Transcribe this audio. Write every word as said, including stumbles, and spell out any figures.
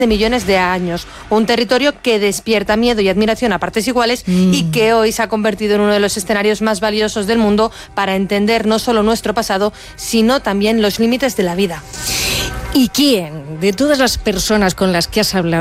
de millones de años, un territorio que despierta miedo y admiración a partes iguales mm. y que hoy se ha convertido en uno de los escenarios más valiosos del mundo para entender no solo nuestro pasado, sino también los límites de la vida. ¿Y quién, de todas las personas con las que has hablado,